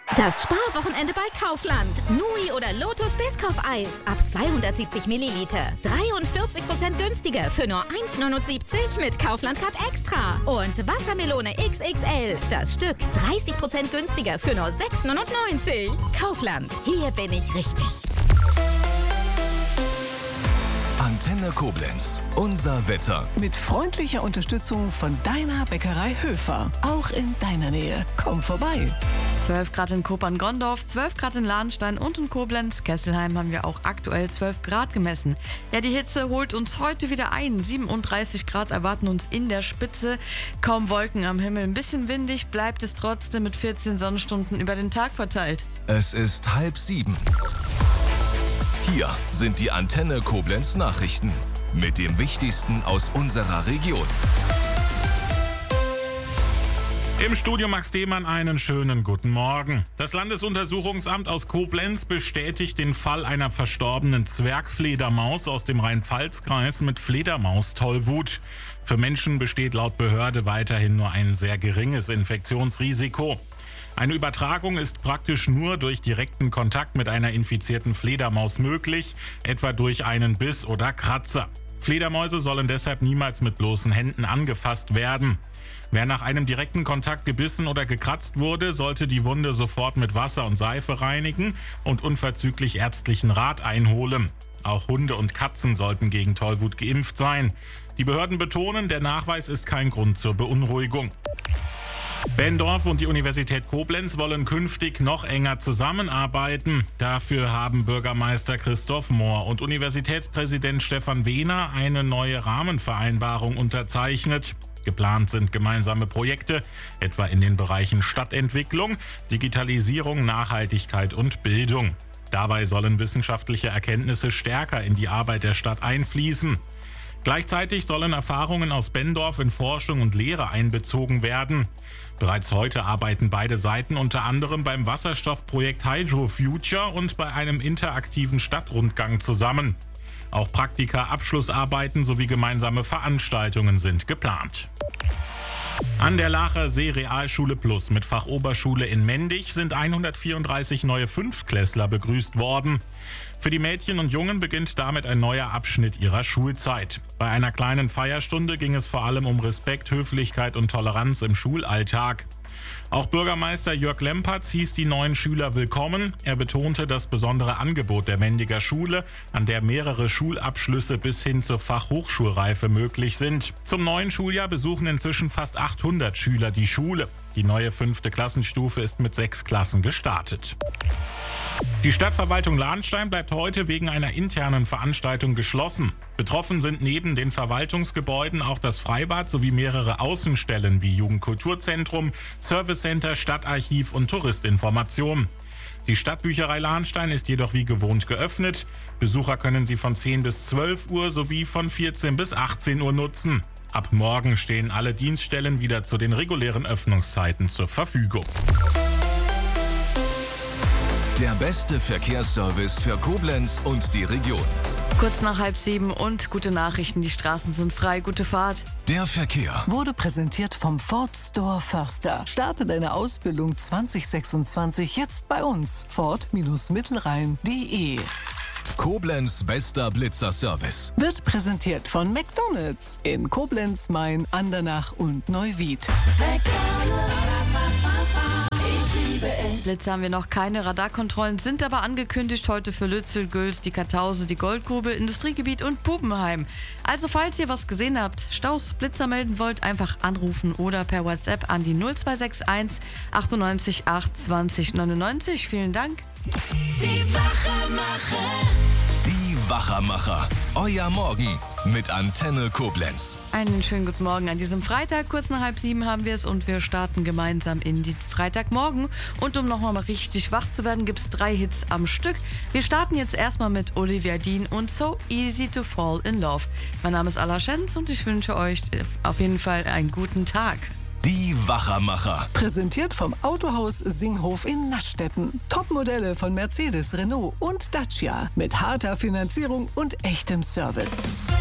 Das Sparwochenende bei Kaufland. Nui oder Lotus Biscoff-Eis ab 270 Milliliter. 43% günstiger für nur 1,79 mit Kaufland Card Extra. Und Wassermelone XXL. Das Stück 30% günstiger für nur 6,99. Kaufland. Hier bin ich richtig. Antenne Koblenz. Unser Wetter. Mit freundlicher Unterstützung von deiner Bäckerei Höfer. Auch in deiner Nähe. Komm vorbei. 12 Grad in Kopern-Gondorf, 12 Grad in Lahnstein und in Koblenz. Kesselheim haben wir auch aktuell 12 Grad gemessen. Ja, die Hitze holt uns heute wieder ein. 37 Grad erwarten uns in der Spitze. Kaum Wolken am Himmel. Ein bisschen windig bleibt es trotzdem mit 14 Sonnenstunden über den Tag verteilt. Es ist 6:30. Hier sind die Antenne Koblenz Nachrichten mit dem Wichtigsten aus unserer Region. Im Studio Max Demann einen schönen guten Morgen. Das Landesuntersuchungsamt aus Koblenz bestätigt den Fall einer verstorbenen Zwergfledermaus aus dem Rhein-Pfalz-Kreis mit Fledermaustollwut. Für Menschen besteht laut Behörde weiterhin nur ein sehr geringes Infektionsrisiko. Eine Übertragung ist praktisch nur durch direkten Kontakt mit einer infizierten Fledermaus möglich, etwa durch einen Biss oder Kratzer. Fledermäuse sollen deshalb niemals mit bloßen Händen angefasst werden. Wer nach einem direkten Kontakt gebissen oder gekratzt wurde, sollte die Wunde sofort mit Wasser und Seife reinigen und unverzüglich ärztlichen Rat einholen. Auch Hunde und Katzen sollten gegen Tollwut geimpft sein. Die Behörden betonen, der Nachweis ist kein Grund zur Beunruhigung. Benndorf und die Universität Koblenz wollen künftig noch enger zusammenarbeiten. Dafür haben Bürgermeister Christoph Mohr und Universitätspräsident Stefan Wehner eine neue Rahmenvereinbarung unterzeichnet. Geplant sind gemeinsame Projekte, etwa in den Bereichen Stadtentwicklung, Digitalisierung, Nachhaltigkeit und Bildung. Dabei sollen wissenschaftliche Erkenntnisse stärker in die Arbeit der Stadt einfließen. Gleichzeitig sollen Erfahrungen aus Benndorf in Forschung und Lehre einbezogen werden. Bereits heute arbeiten beide Seiten unter anderem beim Wasserstoffprojekt Hydro Future und bei einem interaktiven Stadtrundgang zusammen. Auch Praktika, Abschlussarbeiten sowie gemeinsame Veranstaltungen sind geplant. An der Laacher See Realschule Plus mit Fachoberschule in Mendig sind 134 neue Fünftklässler begrüßt worden. Für die Mädchen und Jungen beginnt damit ein neuer Abschnitt ihrer Schulzeit. Bei einer kleinen Feierstunde ging es vor allem um Respekt, Höflichkeit und Toleranz im Schulalltag. Auch Bürgermeister Jörg Lempertz hieß die neuen Schüler willkommen. Er betonte das besondere Angebot der Mendiger Schule, an der mehrere Schulabschlüsse bis hin zur Fachhochschulreife möglich sind. Zum neuen Schuljahr besuchen inzwischen fast 800 Schüler die Schule. Die neue 5. Klassenstufe ist mit 6 Klassen gestartet. Die Stadtverwaltung Lahnstein bleibt heute wegen einer internen Veranstaltung geschlossen. Betroffen sind neben den Verwaltungsgebäuden auch das Freibad sowie mehrere Außenstellen wie Jugendkulturzentrum, Servicecenter, Stadtarchiv und Touristinformation. Die Stadtbücherei Lahnstein ist jedoch wie gewohnt geöffnet. Besucher können sie von 10 bis 12 Uhr sowie von 14 bis 18 Uhr nutzen. Ab morgen stehen alle Dienststellen wieder zu den regulären Öffnungszeiten zur Verfügung. Der beste Verkehrsservice für Koblenz und die Region. Kurz nach 6:30 und gute Nachrichten, die Straßen sind frei, gute Fahrt. Der Verkehr Wurde präsentiert vom Ford Store Förster. Starte deine Ausbildung 2026 jetzt bei uns. Ford-Mittelrhein.de. Koblenz bester Blitzerservice. Wird präsentiert von McDonald's in Koblenz, Main, Andernach und Neuwied. Blitze haben wir noch keine, Radarkontrollen sind aber angekündigt heute für Lützel, Güls, die Kartause, die Goldgrube, Industriegebiet und Bubenheim. Also falls ihr was gesehen habt, Staus, Blitzer melden wollt, einfach anrufen oder per WhatsApp an die 0261 98 8 20 99. Vielen Dank. Die Wachermacher. Euer Morgen mit Antenne Koblenz. Einen schönen guten Morgen an diesem Freitag. Kurz nach 6:30 haben wir es und wir starten gemeinsam in die Freitagmorgen. Und um nochmal mal richtig wach zu werden, gibt es 3 Hits am Stück. Wir starten jetzt erstmal mit Olivia Dean und So Easy to Fall in Love. Mein Name ist Ala Schenz und ich wünsche euch auf jeden Fall einen guten Tag. Die Wachermacher. Präsentiert vom Autohaus Singhof in Naschstetten. Topmodelle von Mercedes, Renault und Dacia. Mit harter Finanzierung und echtem Service.